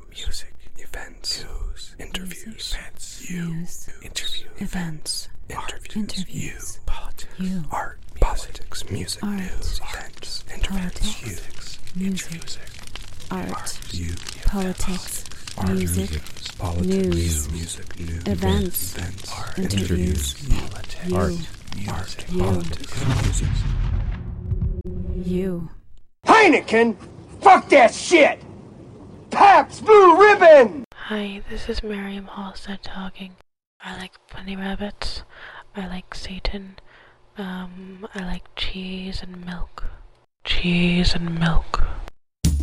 music, events, news, interviews, events, politics, art, politics, music, news, events, interviews, music, art, politics, music, news, events, interviews, politics, You. Heineken? Fuck that shit! Pabst Blue Ribbon! Hi, this is Miriam Halstead talking. I like bunny rabbits. I like Satan. I like cheese and milk. Cheese and milk.